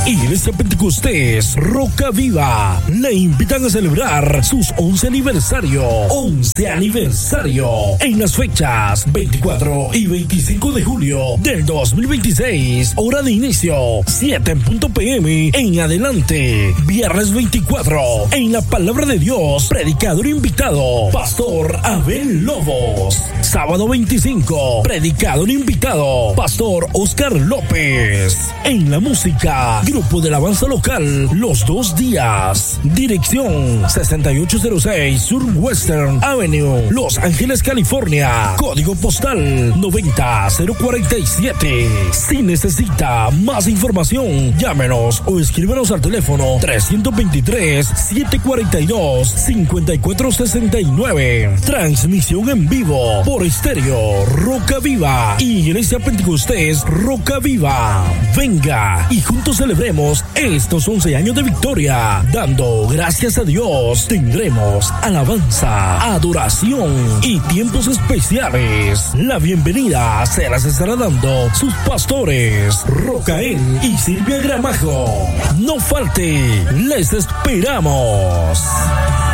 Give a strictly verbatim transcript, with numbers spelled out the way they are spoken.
Iglesia Pentecostés Roca Viva le invitan a celebrar sus once aniversario. once aniversario en las fechas veinticuatro y veinticinco de julio del dos mil veintiséis. Hora de inicio siete punto p m en adelante. Viernes veinticuatro en la Palabra de Dios. Predicador invitado Pastor Abel Lobos. Sábado veinticinco, predicador invitado Pastor Oscar López. En la música, grupo de alabanza local, los dos días. Dirección sesenta y ocho cero seis Sur Western Avenue, Los Ángeles, California. Código postal noventa cero cuarenta y siete. Si necesita más información, llámenos o escríbanos al teléfono trescientos veintitrés, setecientos cuarenta y dos, cincuenta y cuatro sesenta y nueve. Transmisión en vivo por estéreo Roca Viva, Iglesia Pentecostés Roca Viva. Venga y juntos celebremos estos once años de victoria, dando gracias a Dios. Tendremos alabanza, adoración y tiempos especiales. La bienvenida se las estará dando sus pastores Rocael y Silvia Gramajo. No falte, les esperamos.